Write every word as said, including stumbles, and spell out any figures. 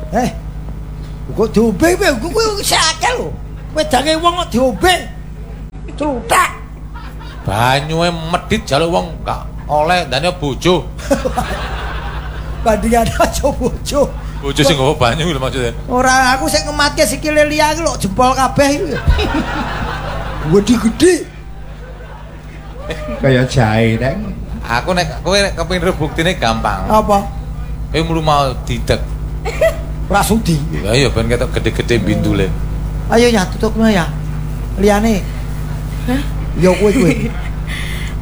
Eh. Kok diombe kowe? Kowe sakake lho. Wedange wong kok diombe. Cuthak. Banyuhe medhit jaluk wong gak oleh ndane bojo. Bandingan aja bojo. Bojo sing nggawa banyu lho maksudnya. Ora aku sing ngematke sikile liya iki lho jempol kabeh iki. Gede-gede. Kaya jahe neng. Aku nek kowe nek kepengin buktine gampang. Apa? Kowe mulu mau didek. Ora sudi. Ya iya ben ketok gede-gede bintule. Ayo ya tutupnya ya. Liyane. Hah? Ya kowe kowe.